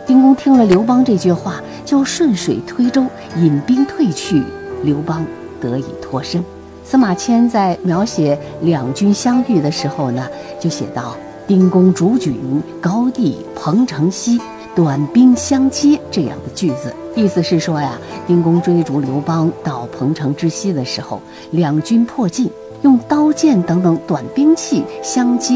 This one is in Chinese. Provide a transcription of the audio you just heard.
丁公听了刘邦这句话，就顺水推舟，引兵退去，刘邦得以脱身。司马迁在描写两军相遇的时候呢，就写到丁公逐郡，高帝彭城西，短兵相接这样的句子，意思是说呀，丁公追逐刘邦到彭城之西的时候，两军迫近，用刀剑等等短兵器相接。